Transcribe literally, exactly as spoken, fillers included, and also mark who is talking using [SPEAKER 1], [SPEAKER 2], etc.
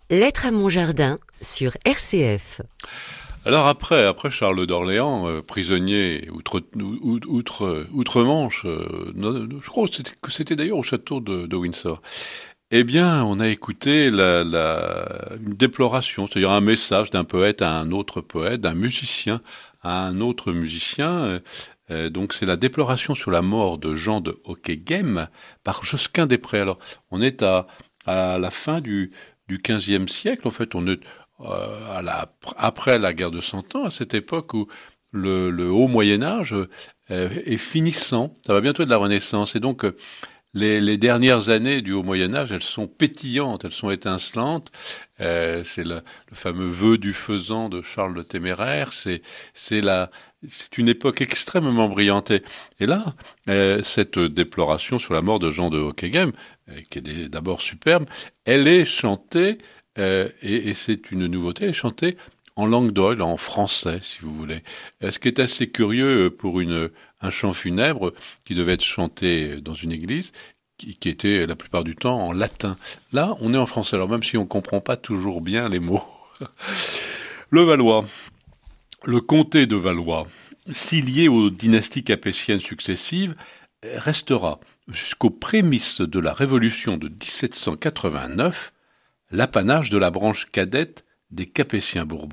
[SPEAKER 1] Lettre à mon jardin sur R C F.
[SPEAKER 2] Alors après, après Charles d'Orléans, euh, prisonnier outre, outre, outre, outre-Manche, euh, non, je crois que c'était, que c'était d'ailleurs au château de, de Windsor. Eh bien, on a écouté la, la, une déploration, c'est-à-dire un message d'un poète à un autre poète, d'un musicien à un autre musicien. Euh, donc c'est la déploration sur la mort de Jean de Hockeghem par Josquin des Prés. Alors, on est à, à la fin du, du quinzième siècle, en fait, on est euh, à la, après la guerre de Cent Ans, à cette époque où le, le haut Moyen-Âge euh, est finissant, ça va bientôt être la Renaissance, et donc... Euh, Les, les dernières années du Haut Moyen-Âge, elles sont pétillantes, elles sont étincelantes. Euh, c'est le, le fameux vœu du faisan de Charles le Téméraire. C'est, c'est, la, c'est une époque extrêmement brillante. Et, et là, euh, cette déploration sur la mort de Jean de Hockeghem, euh, qui est d'abord superbe, elle est chantée, euh, et, et c'est une nouveauté, elle est chantée en langue d'oïl, en français, si vous voulez. Ce qui est assez curieux pour une, un chant funèbre qui devait être chanté dans une église, qui, qui était la plupart du temps en latin. Là, on est en français, alors même si on ne comprend pas toujours bien les mots. Le Valois. Le comté de Valois, si lié aux dynasties capétiennes successives, restera, jusqu'aux prémices de la Révolution de dix-sept cent quatre-vingt-neuf, l'apanage de la branche cadette des Capétiens Bourbons.